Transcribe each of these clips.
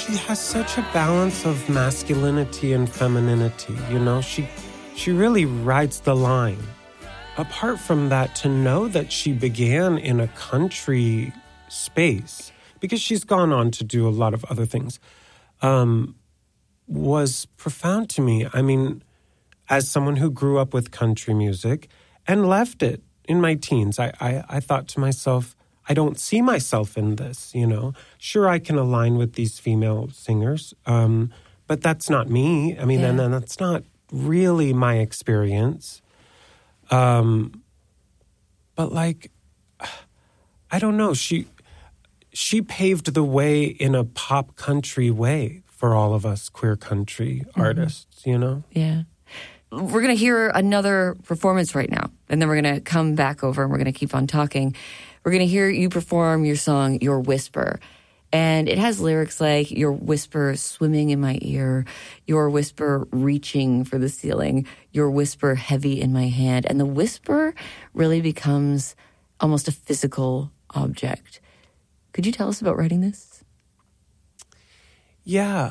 she has such a balance of masculinity and femininity, you know? She really rides the line. Apart from that, to know that she began in a country space, because she's gone on to do a lot of other things, was profound to me. I mean, as someone who grew up with country music and left it in my teens, I thought to myself, I don't see myself in this, you know. Sure, I can align with these female singers, but that's not me. I mean, and that's not really my experience. But like, I don't know. She paved the way in a pop country way for all of us queer country artists, you know? Yeah. We're going to hear another performance right now, and then we're going to come back over and we're going to keep on talking. We're going to hear you perform your song, Your Whisper. And it has lyrics like, your whisper swimming in my ear, your whisper reaching for the ceiling, your whisper heavy in my hand. And the whisper really becomes almost a physical object. Could you tell us about writing this? Yeah.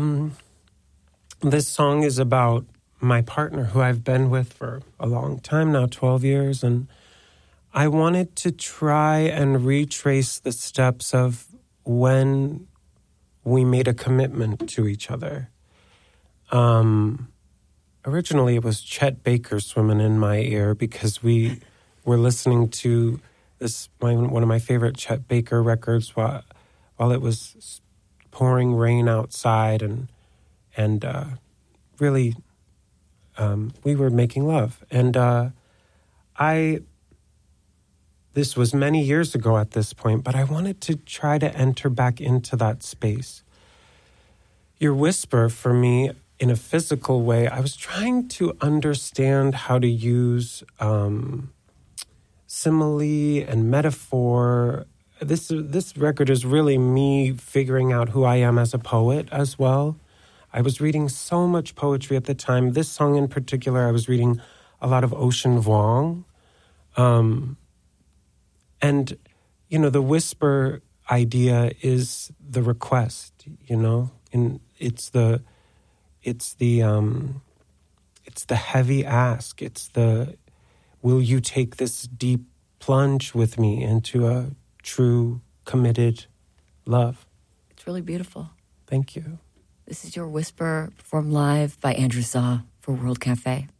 This song is about my partner, who I've been with for a long time now, 12 years. And I wanted to try and retrace the steps of when we made a commitment to each other. Originally, it was Chet Baker swimming in my ear because we were listening to one of my favorite Chet Baker records while it was pouring rain outside, and really we were making love. And this was many years ago at this point, but I wanted to try to enter back into that space. Your whisper, for me, in a physical way, I was trying to understand how to use simile and metaphor. This record is really me figuring out who I am as a poet as well. I was reading so much poetry at the time. This song in particular, I was reading a lot of Ocean Vuong. And, you know, the whisper idea is the request, you know, and it's the heavy ask. It's the, will you take this deep plunge with me into a true, committed love? It's really beautiful. Thank you. This is Your Whisper, performed live by Andrew Saw for World Cafe.